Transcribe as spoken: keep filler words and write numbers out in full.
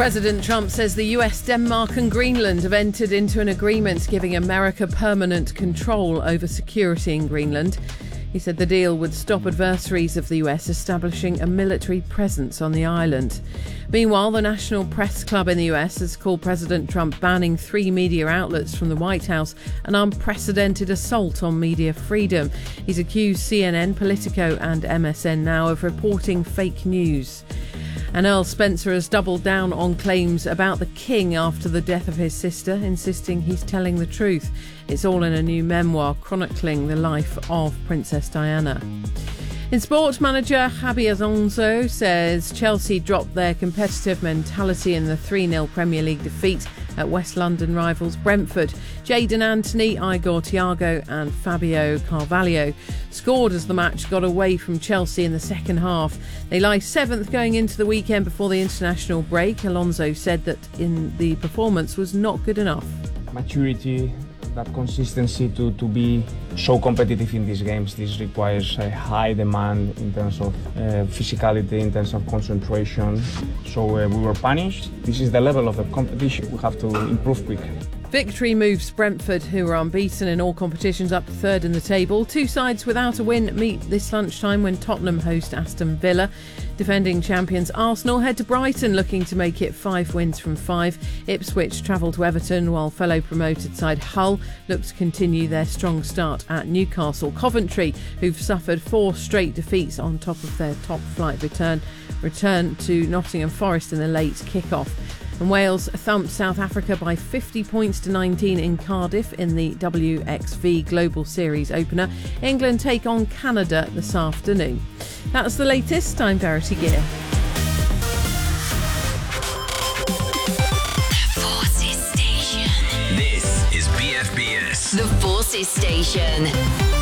President Trump says the U S, Denmark and Greenland have entered into an agreement giving America permanent control over security in Greenland. He said the deal would stop adversaries of the U S establishing a military presence on the island. Meanwhile, the National Press Club in the U S has called President Trump banning three media outlets from the White House an unprecedented assault on media freedom. He's accused C N N, Politico and M S N Now of reporting fake news. And Earl Spencer has doubled down on claims about the King after the death of his sister, insisting he's telling the truth. It's all in a new memoir chronicling the life of Princess Diana. In sport, manager Xabi Alonso says Chelsea dropped their competitive mentality in the three nil Premier League defeat at West London rivals Brentford. Jadon Anthony, Igor Thiago and Fabio Carvalho scored as the match got away from Chelsea in the second half. They lie seventh going into the weekend before the international break. Alonso said that in the performance was not good enough. Maturity, that consistency to, to be so competitive in these games. This requires a high demand in terms of uh, physicality, in terms of concentration. So uh, we were punished. This is the level of the competition. We have to improve quickly. Victory moves Brentford, who are unbeaten in all competitions, up to third in the table. Two sides without a win meet this lunchtime when Tottenham host Aston Villa. Defending champions Arsenal head to Brighton looking to make it five wins from five. Ipswich travel to Everton while fellow promoted side Hull look to continue their strong start at Newcastle. Coventry, who've suffered four straight defeats on top of their top flight return, return to Nottingham Forest in the late kick-off. And Wales thumped South Africa by fifty points to nineteen in Cardiff in the W X V Global Series opener. England take on Canada this afternoon. That's the latest. I'm Verity Gear. The Forces Station. This is B F B S. The Forces Station.